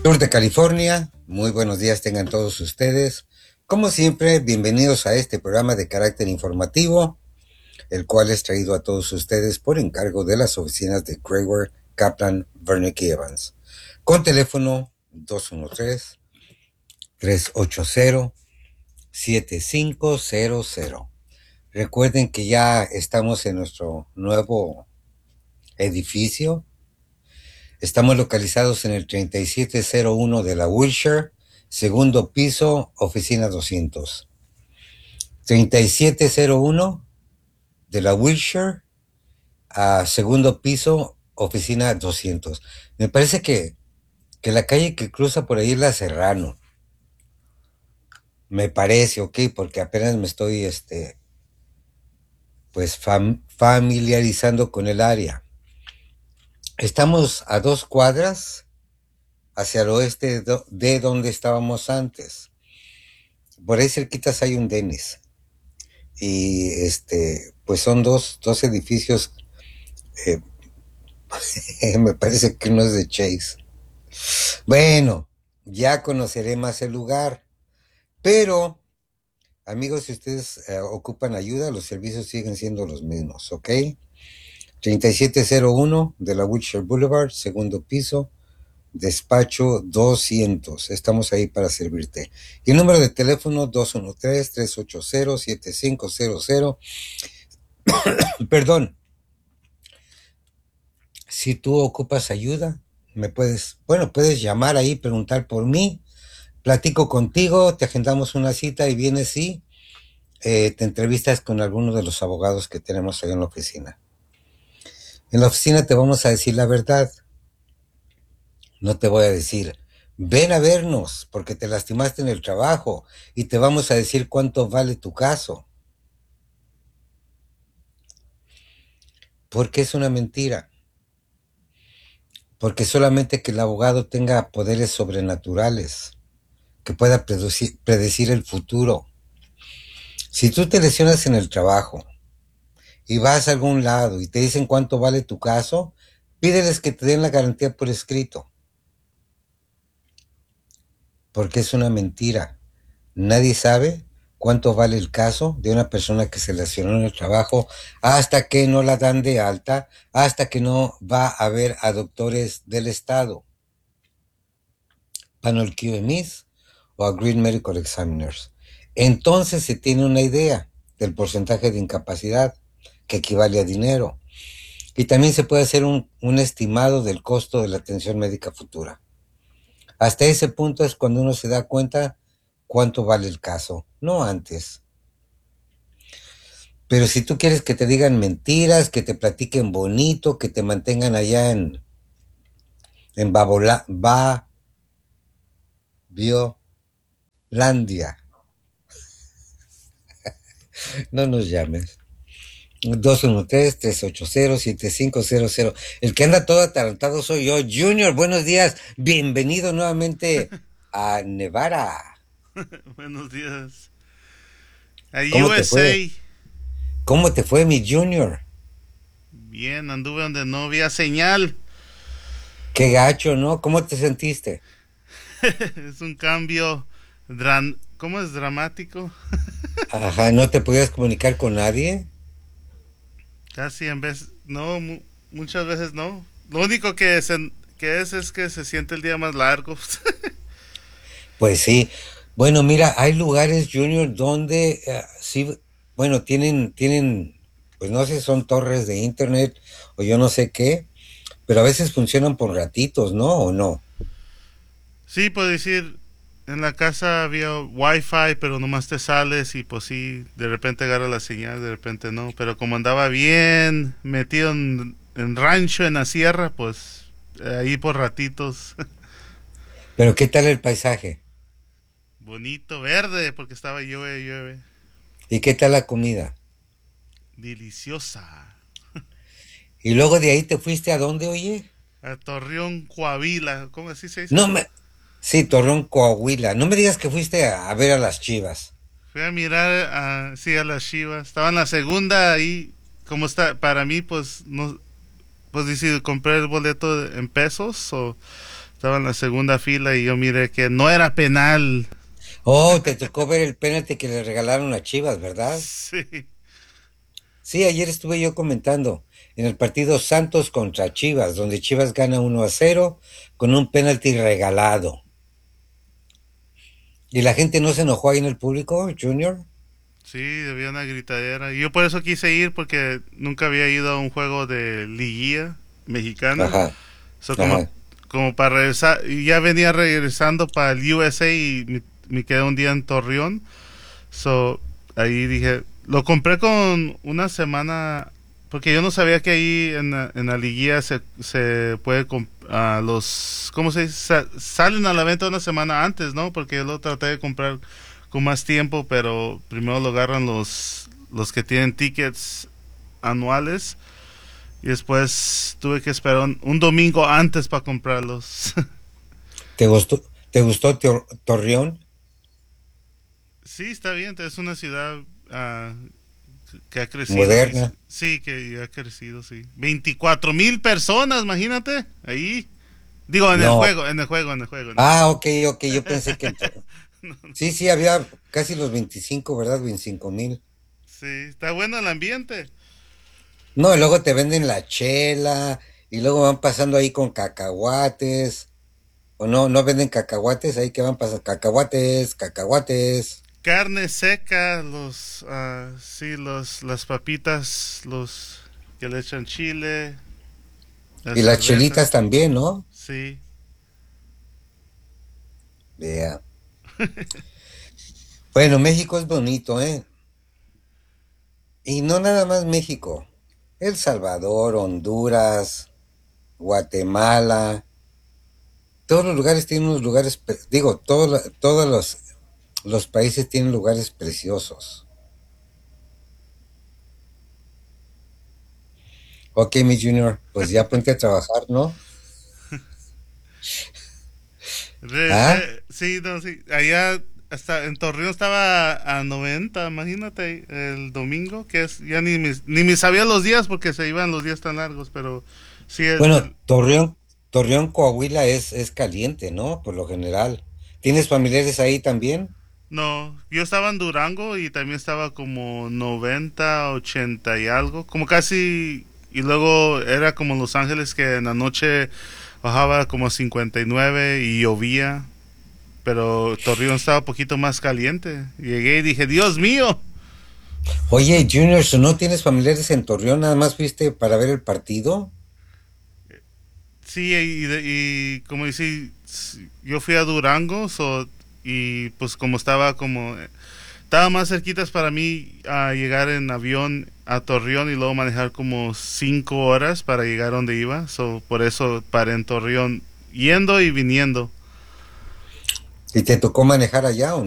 Sur de California, muy buenos días tengan todos ustedes. Como siempre, bienvenidos a este programa de carácter informativo, el cual es traído a todos ustedes por encargo de las oficinas de Kramer, Kaplan, Wernicke y Evans, con teléfono 213-380-7500. Recuerden que ya estamos en nuestro nuevo edificio. Estamos localizados en el 3701 de la Wilshire, segundo piso, oficina 200. 3701 de la Wilshire, segundo piso, oficina 200. Me parece que la calle que cruza por ahí es la Serrano. Me parece, ok, porque apenas me estoy, pues familiarizando con el área. Estamos a 2 cuadras hacia el oeste de donde estábamos antes. Por ahí cerquitas hay un Dennis. Y pues son dos edificios. eh, Me parece que uno es de Chase. Bueno, ya conoceré más el lugar. Pero, amigos, si ustedes ocupan ayuda, los servicios siguen siendo los mismos, ¿ok? 3701 de la Wilshire Boulevard, segundo piso, despacho 200. Estamos ahí para servirte. Y el número de teléfono 213-380-7500. Perdón, si tú ocupas ayuda, puedes llamar ahí, preguntar por mí, platico contigo, te agendamos una cita y vienes y te entrevistas con alguno de los abogados que tenemos ahí en la oficina. En la oficina te vamos a decir la verdad. No te voy a decir, ven a vernos porque te lastimaste en el trabajo y te vamos a decir cuánto vale tu caso. Porque es una mentira. Porque solamente que el abogado tenga poderes sobrenaturales, que pueda predecir el futuro. Si tú te lesionas en el trabajo y vas a algún lado y te dicen cuánto vale tu caso, pídeles que te den la garantía por escrito. Porque es una mentira. Nadie sabe cuánto vale el caso de una persona que se lesionó en el trabajo hasta que no la dan de alta, hasta que no va a ver a doctores del estado, Panel QMEs o a Green Medical Examiners. Entonces se tiene una idea del porcentaje de incapacidad que equivale a dinero. Y también se puede hacer un estimado del costo de la atención médica futura. Hasta ese punto es cuando uno se da cuenta cuánto vale el caso, no antes. Pero si tú quieres que te digan mentiras, que te platiquen bonito, que te mantengan allá en Babiolandia, no nos llames. 213-380-7500. El que anda todo atarantado soy yo, Junior. Buenos días. Bienvenido nuevamente a Nevada. Buenos días. A ¿Cómo te fue? USA. ¿Cómo te fue, mi Junior? Bien, anduve donde no había señal. Qué gacho, ¿no? ¿Cómo te sentiste? Es un cambio. ¿Cómo es dramático? Ajá, ¿no te podías comunicar con nadie? Casi en vez. No, muchas veces no. Lo único que es que se siente el día más largo. Pues sí. Bueno, mira, hay lugares, Junior, donde sí, bueno, tienen, pues no sé, son torres de internet o yo no sé qué, pero a veces funcionan por ratitos, ¿no? ¿O no? Sí, puedo decir. En la casa había wifi, pero nomás te sales y pues sí, de repente agarra la señal, de repente no. Pero como andaba bien metido en rancho, en la sierra, pues ahí por ratitos. Pero ¿qué tal el paisaje? Bonito, verde, porque estaba llueve, llueve. ¿Y qué tal la comida? Deliciosa. Y luego de ahí te fuiste a dónde, oye? A Torreón, Coahuila. ¿Cómo así se dice? No me, sí, Torreón, Coahuila. No me digas que fuiste a ver a las Chivas. Fui a mirar sí, a las Chivas. Estaba en la segunda ahí. Como está, para mí, pues, no, pues dice, compré el boleto en pesos. O Estaba en la segunda fila y yo miré que no era penal. Oh, te tocó ver el penalti que le regalaron a Chivas, ¿verdad? Sí. Sí, ayer estuve yo comentando en el partido Santos contra Chivas, donde Chivas gana 1-0 con un penalti regalado. ¿Y la gente no se enojó ahí en el público, Junior? Sí, había una gritadera. Y yo por eso quise ir porque nunca había ido a un juego de liguilla mexicana. Ajá, So, ajá. como para regresar, y ya venía regresando para el USA y me quedé un día en Torreón. So, ahí dije, lo compré con una semana, porque yo no sabía que ahí en la liguilla se puede, ¿cómo se dice? Salen a la venta una semana antes, ¿no? Porque yo lo traté de comprar con más tiempo, pero primero lo agarran los que tienen tickets anuales y después tuve que esperar un domingo antes para comprarlos. ¿Te gustó, Torreón? Sí, está bien, es una ciudad que ha crecido. Moderna. Sí, que ha crecido, sí. 24,000 personas, imagínate, ahí. Digo, en el No. juego, en el juego, en el juego. Ah, ok, ok, yo pensé que... Sí, sí, había casi los 25, ¿verdad? 25,000. Sí, está bueno el ambiente. No, y luego te venden la chela y luego van pasando ahí con cacahuates. O no, no venden cacahuates, ahí que van pasando cacahuates, cacahuates. Carne seca, sí, las papitas, los que le echan chile, la Y las cerveza, chelitas también, ¿no? sí. Vea. Bueno, México es bonito, ¿eh? Y no nada más México. El Salvador, Honduras, Guatemala. Todos los lugares tienen unos lugares, digo, todos los países tienen lugares preciosos. Ok, mi Junior, pues ya ponte a trabajar, ¿no? ¿Ah? Sí, no, sí. Allá, hasta en Torreón estaba a 90, imagínate, el domingo, que es, ya ni me sabía los días porque se iban los días tan largos, pero sí, Bueno, Torreón, Coahuila es caliente, ¿no? Por lo general. ¿Tienes familiares ahí también? no, yo estaba en Durango y también estaba como 90, 80 y algo, como casi, y luego era como Los Ángeles que en la noche bajaba como 59 y llovía, pero Torreón estaba un poquito más caliente. Llegué y dije, Dios mío. Oye, Junior, ¿so no tienes familiares en Torreón? ¿Nada más fuiste para ver el partido? Sí, y como dice, yo fui a Durango, y pues como estaba más cerquitas para mí a llegar en avión a Torreón y luego manejar como 5 horas para llegar donde iba, por eso paré en Torreón, yendo y viniendo. ¿Y te tocó manejar allá o